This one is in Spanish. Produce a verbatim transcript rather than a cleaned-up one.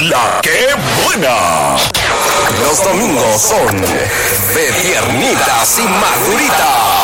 La que buena. Los domingos son de piernitas y maduritas.